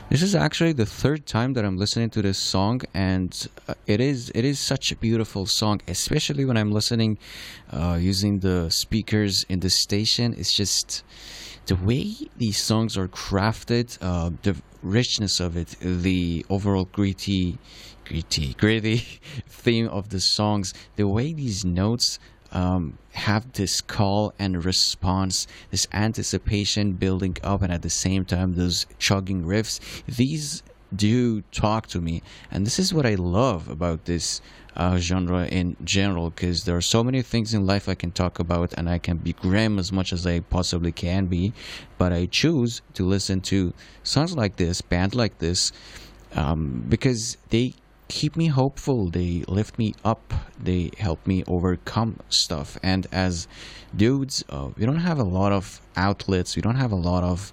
This is actually the third time that I'm listening to this song, and it is such a beautiful song, especially when I'm listening using the speakers in the station. It's just the way these songs are crafted, the richness of it, the overall gritty theme of the songs, the way these notes have this call and response, this anticipation building up, and at the same time, those chugging riffs. These do talk to me, and this is what I love about this genre in general, because there are so many things in life I can talk about, and I can be grim as much as I possibly can be, but I choose to listen to songs like this, band like this, because they keep me hopeful, they lift me up, they help me overcome stuff. And as dudes, we don't have a lot of outlets, we don't have a lot of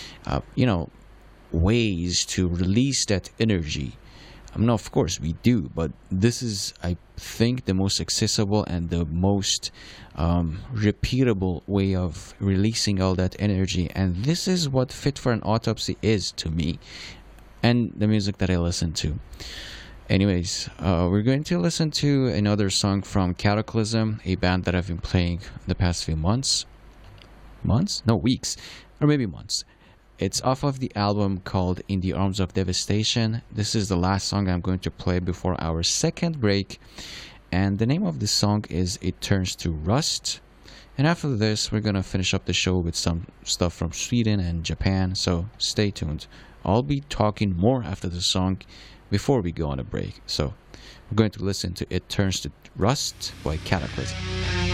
ways to release that energy. No, of course we do, but this is, I think, the most accessible and the most repeatable way of releasing all that energy. And this is what Fit for an Autopsy is to me, and the music that I listen to. Anyways, we're going to listen to another song from Cataclysm, a band that I've been playing the past few months. Months? No, weeks. Or maybe months. It's off of the album called In the Arms of Devastation. This is the last song I'm going to play before our second break. And the name of the song is It Turns to Rust. And after this, we're going to finish up the show with some stuff from Sweden and Japan. So stay tuned. I'll be talking more after the song before we go on a break. So we're going to listen to It Turns to Rust by Cataclysm.